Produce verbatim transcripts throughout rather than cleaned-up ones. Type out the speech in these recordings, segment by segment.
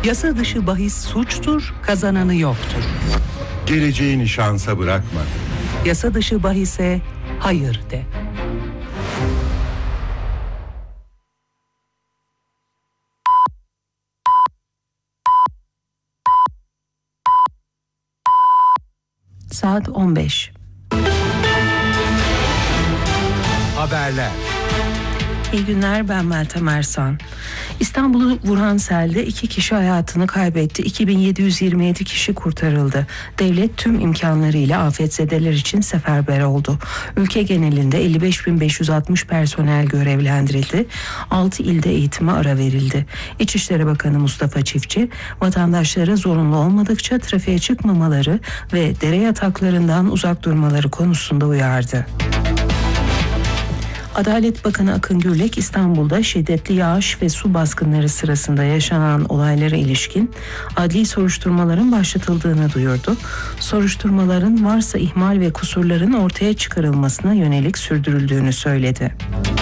Yasa dışı bahis suçtur, kazananı yoktur. Geleceğini şansa bırakma. Yasa dışı bahise hayır de. Saat on beş. Haberler. İyi günler, ben Meltem Ersan. İstanbul'u vuran selde iki kişi hayatını kaybetti. iki bin yedi yüz yirmi yedi kişi kurtarıldı. Devlet tüm imkanlarıyla afetzedeler için seferber oldu. Ülke genelinde elli beş bin beş yüz altmış personel görevlendirildi. altı ilde eğitime ara verildi. İçişleri Bakanı Mustafa Çiftçi, vatandaşlara zorunlu olmadıkça trafiğe çıkmamaları ve dere yataklarından uzak durmaları konusunda uyardı. Adalet Bakanı Akın Gürlek, İstanbul'da şiddetli yağış ve su baskınları sırasında yaşanan olaylara ilişkin adli soruşturmaların başlatıldığını duyurdu. Soruşturmaların varsa ihmal ve kusurların ortaya çıkarılmasına yönelik sürdürüldüğünü söyledi.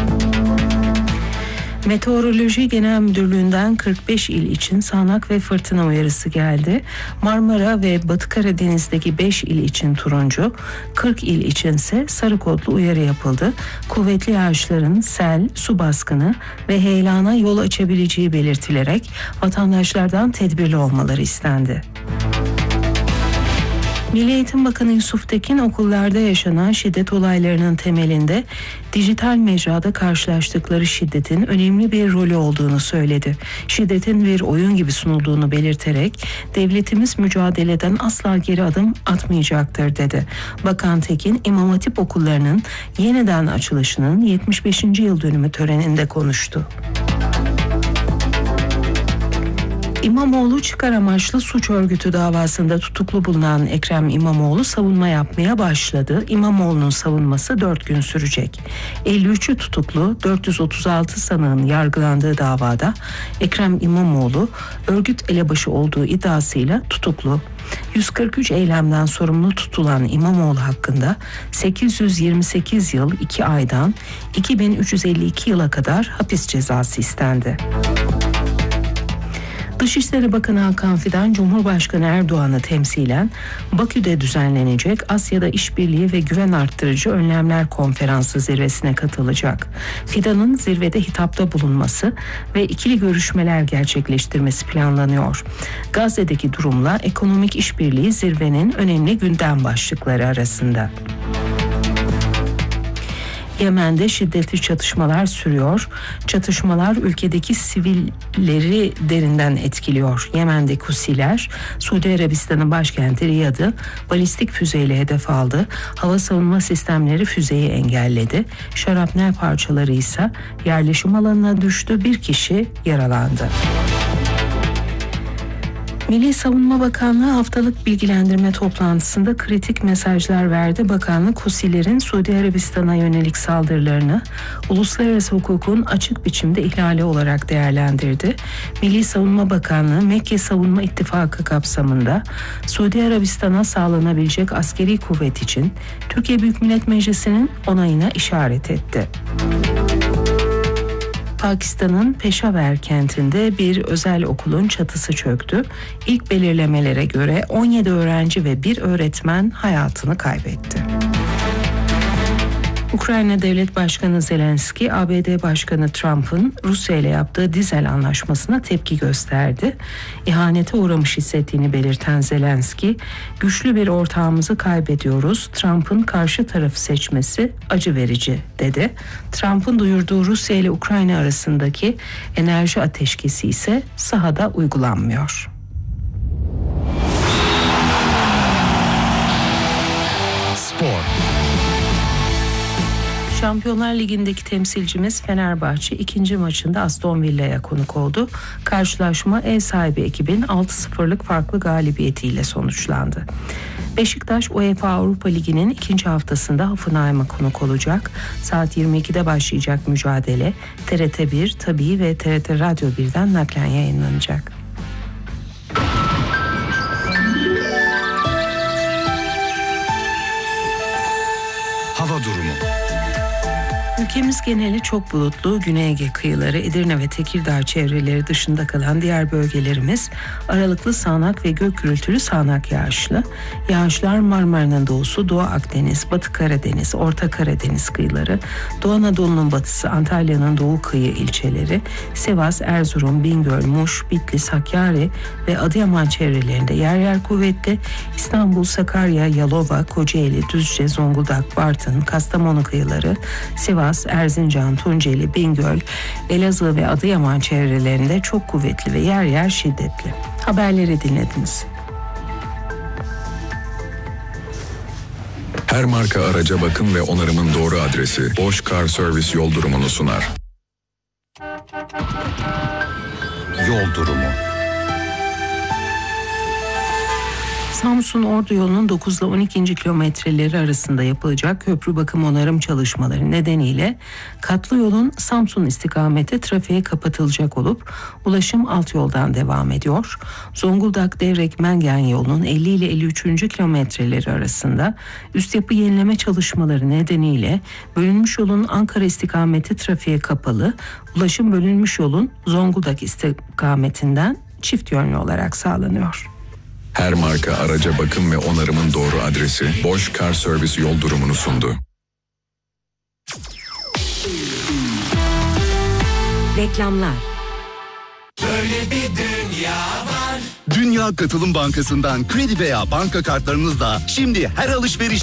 Meteoroloji Genel Müdürlüğü'nden kırk beş il için sağanak ve fırtına uyarısı geldi. Marmara ve Batı Karadeniz'deki beş il için turuncu, kırk il içinse sarı kodlu uyarı yapıldı. Kuvvetli yağışların sel, su baskını ve heyelana yol açabileceği belirtilerek vatandaşlardan tedbirli olmaları istendi. Milli Eğitim Bakanı Yusuf Tekin, okullarda yaşanan şiddet olaylarının temelinde dijital mecrada karşılaştıkları şiddetin önemli bir rolü olduğunu söyledi. Şiddetin bir oyun gibi sunulduğunu belirterek devletimiz mücadeleden asla geri adım atmayacaktır dedi. Bakan Tekin, İmam Hatip okullarının yeniden açılışının yetmiş beşinci yıl dönümü töreninde konuştu. İmamoğlu çıkar amaçlı suç örgütü davasında tutuklu bulunan Ekrem İmamoğlu savunma yapmaya başladı. İmamoğlu'nun savunması dört gün sürecek. elli üçü tutuklu, dört yüz otuz altı sanığın yargılandığı davada Ekrem İmamoğlu örgüt elebaşı olduğu iddiasıyla tutuklu. yüz kırk üç eylemden sorumlu tutulan İmamoğlu hakkında sekiz yüz yirmi sekiz yıl iki aydan iki bin üç yüz elli iki yıla kadar hapis cezası istendi. Dışişleri Bakanı Hakan Fidan, Cumhurbaşkanı Erdoğan'ı temsilen Bakü'de düzenlenecek Asya'da İşbirliği ve Güven Arttırıcı Önlemler Konferansı zirvesine katılacak. Fidan'ın zirvede hitapta bulunması ve ikili görüşmeler gerçekleştirmesi planlanıyor. Gazze'deki durumla ekonomik işbirliği zirvenin önemli gündem başlıkları arasında. Yemen'de şiddetli çatışmalar sürüyor. Çatışmalar ülkedeki sivilleri derinden etkiliyor. Yemen'deki Husiler, Suudi Arabistan'ın başkenti Riyad'ı balistik füzeyle hedef aldı. Hava savunma sistemleri füzeyi engelledi. Şarapnel parçaları ise yerleşim alanına düştü. Bir kişi yaralandı. Milli Savunma Bakanlığı haftalık bilgilendirme toplantısında kritik mesajlar verdi. Bakanlık, Husilerin Suudi Arabistan'a yönelik saldırılarını uluslararası hukukun açık biçimde ihlali olarak değerlendirdi. Milli Savunma Bakanlığı, Mekke Savunma İttifakı kapsamında Suudi Arabistan'a sağlanabilecek askeri kuvvet için Türkiye Büyük Millet Meclisi'nin onayına işaret etti. Pakistan'ın Peşaver kentinde bir özel okulun çatısı çöktü. İlk belirlemelere göre on yedi öğrenci ve bir öğretmen hayatını kaybetti. Ukrayna Devlet Başkanı Zelenski, A B D Başkanı Trump'ın Rusya ile yaptığı dizel anlaşmasına tepki gösterdi. İhanete uğramış hissettiğini belirten Zelenski, güçlü bir ortağımızı kaybediyoruz. Trump'ın karşı tarafı seçmesi acı verici dedi. Trump'ın duyurduğu Rusya ile Ukrayna arasındaki enerji ateşkesi ise sahada uygulanmıyor. Spor. Şampiyonlar Ligi'ndeki temsilcimiz Fenerbahçe ikinci maçında Aston Villa'ya konuk oldu. Karşılaşma ev sahibi ekibin altı sıfırlık farklı galibiyetiyle sonuçlandı. Beşiktaş UEFA Avrupa Ligi'nin ikinci haftasında Hoffenheim'a konuk olacak. Saat yirmi ikide başlayacak mücadele T R T bir, Tabii ve T R T Radyo birden naklen yayınlanacak. Hava durumu. Ülkemiz geneli çok bulutlu. Güney Ege kıyıları, Edirne ve Tekirdağ çevreleri dışında kalan diğer bölgelerimiz aralıklı sağanak ve gök gürültülü sağanak yağışlı. Yağışlar Marmara'nın doğusu, Doğu Akdeniz, Batı Karadeniz, Orta Karadeniz kıyıları, Doğu Anadolu'nun batısı, Antalya'nın doğu kıyı ilçeleri, Sivas, Erzurum, Bingöl, Muş, Bitlis, Hakkari ve Adıyaman çevrelerinde yer yer kuvvetli. İstanbul, Sakarya, Yalova, Kocaeli, Düzce, Zonguldak, Bartın, Kastamonu kıyıları, Sivas, Erzincan, Tunceli, Bingöl, Elazığ ve Adıyaman çevrelerinde çok kuvvetli ve yer yer şiddetli. Haberleri dinlediniz. Her marka araca bakım ve onarımın doğru adresi Bosch Car Service yol durumunu sunar. Yol durumu. Samsun Ordu yolunun dokuz ile on ikinci kilometreleri arasında yapılacak köprü bakım onarım çalışmaları nedeniyle katlı yolun Samsun istikameti trafiğe kapatılacak olup ulaşım alt yoldan devam ediyor. Zonguldak Devrek Mengen yolunun elli ile elli üçüncü kilometreleri arasında üst yapı yenileme çalışmaları nedeniyle bölünmüş yolun Ankara istikameti trafiğe kapalı. Ulaşım bölünmüş yolun Zonguldak istikametinden çift yönlü olarak sağlanıyor. Her marka araca bakım ve onarımın doğru adresi Bosch Car Service yol durumunu sundu. Reklamlar. Böyle bir dünya var. Dünya Katılım Bankası'ndan kredi veya banka kartlarınızla şimdi her alışveriş